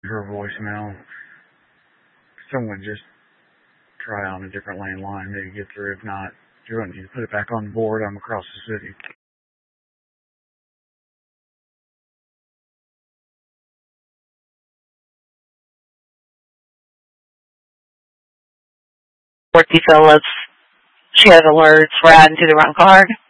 her voicemail. Someone just try on a different lane line, maybe get through. If not, if you want to put it back on the board, I'm across the city. Worthy Phillips, she has alerts for adding to the wrong card.